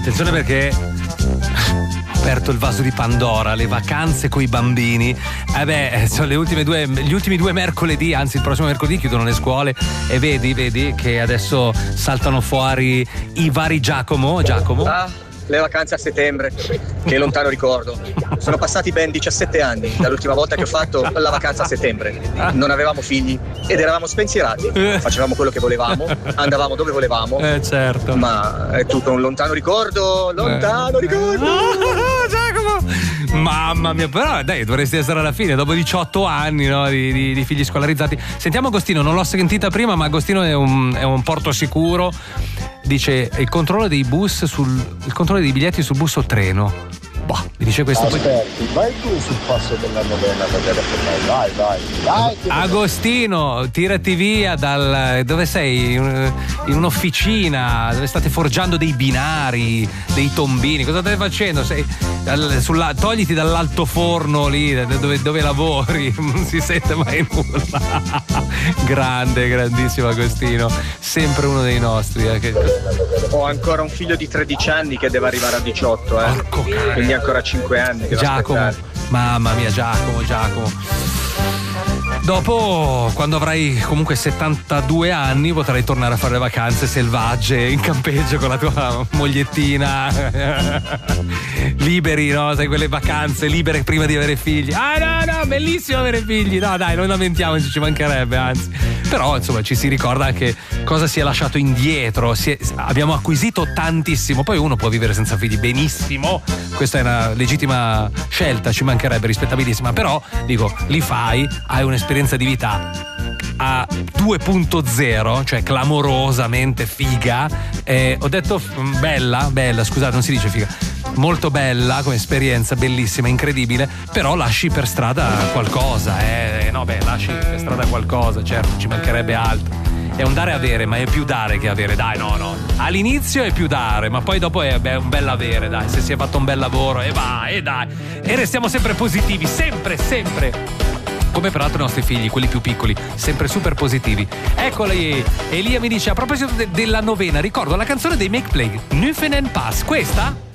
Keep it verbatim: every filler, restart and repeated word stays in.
attenzione perché ho aperto il vaso di Pandora, le vacanze coi bambini. Eh beh, sono le ultime due, gli ultimi due mercoledì, anzi il prossimo mercoledì chiudono le scuole e vedi, vedi che adesso saltano fuori i vari Giacomo, Giacomo. Ah, le vacanze a settembre, che lontano ricordo. Sono passati ben diciassette anni dall'ultima volta che ho fatto la vacanza a settembre. Non avevamo figli ed eravamo spensierati. Facevamo quello che volevamo, andavamo dove volevamo. Eh certo. Ma è tutto un lontano ricordo, lontano eh. ricordo. Oh, Giacomo! Mamma mia, però dai, dovresti essere alla fine, dopo diciotto anni, no, di, di, di figli scolarizzati. Sentiamo Agostino, non l'ho sentita prima, ma Agostino è un, è un porto sicuro. Dice il controllo dei bus sul il controllo dei biglietti sul bus o treno. Boh, mi dice questo. Aspetti, poi... vai tu sul passo della novena da telefonare. Vai, vai, vai. Agostino, tirati via dal. Dove sei? In un'officina dove state forgiando dei binari, dei tombini. Cosa state facendo? Sei sulla, togliti dall'altoforno lì dove, dove lavori, non si sente mai nulla. Grande, grandissimo Agostino, sempre uno dei nostri. Eh, che... Ho ancora un figlio di tredici anni che deve arrivare a diciotto, eh. Porco cane. Quindi ancora cinque anni che Giacomo, mamma mia, Giacomo, Giacomo. Dopo, quando avrai comunque settantadue anni, potrai tornare a fare le vacanze selvagge in campeggio con la tua mogliettina. Liberi, no? Sai, quelle vacanze libere prima di avere figli. Ah no, no, bellissimo avere figli. No, dai, non lamentiamoci, ci mancherebbe, anzi. Però, insomma, ci si ricorda anche cosa si è lasciato indietro. Si è, abbiamo acquisito tantissimo. Poi uno può vivere senza figli benissimo. Questa è una legittima scelta, ci mancherebbe, rispettabilissima. Però, dico, li fai, hai un'esperienza di vita a due punto zero, cioè clamorosamente figa. Eh, ho detto bella, bella, scusate, non si dice figa. Molto bella come esperienza, bellissima, incredibile, però lasci per strada qualcosa, eh. No, beh, lasci per strada qualcosa, certo, ci mancherebbe altro. È un dare e avere, ma è più dare che avere, dai, no, no. All'inizio è più dare, ma poi dopo è beh, un bel avere, dai. Se si è fatto un bel lavoro, e vai, e dai. E restiamo sempre positivi, sempre, sempre. Come peraltro i nostri figli, quelli più piccoli, sempre super positivi. Eccoli, Elia mi dice, a proposito de- della novena, ricordo la canzone dei Make Plague, Nuffen en Pass, questa?